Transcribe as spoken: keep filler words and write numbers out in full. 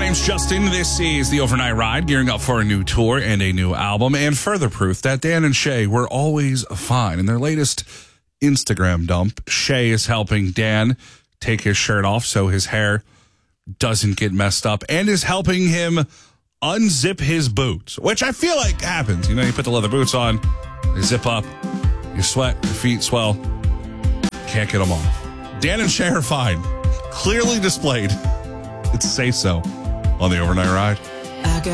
name's Justin. This is the Overnight Ride, gearing up for a new tour and a new album, and further proof that Dan and Shay were always fine. In their latest Instagram dump, Shay is helping Dan take his shirt off so his hair doesn't get messed up, and is helping him unzip his boots, which I feel like happens. You know, you put the leather boots on, they zip up, you sweat, your feet swell, can't get them off. Dan and Shay are fine. Clearly displayed. It's Say So on the Overnight Ride.